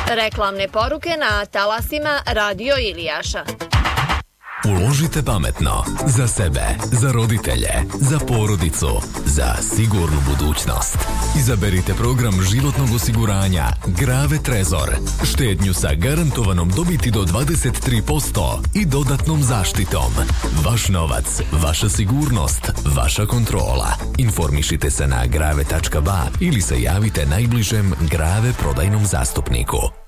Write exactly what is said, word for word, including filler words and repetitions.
Reklamne poruke na talasima Radio Ilijaša. Uložite pametno za sebe, za roditelje, za porodicu, za sigurnu budućnost. Izaberite program životnog osiguranja Grave Trezor. Štednju sa garantovanom dobiti do dvadeset tri posto i dodatnom zaštitom. Vaš novac, vaša sigurnost, vaša kontrola. Informišite se na grave tačka ba ili se javite najbližem Grave prodajnom zastupniku.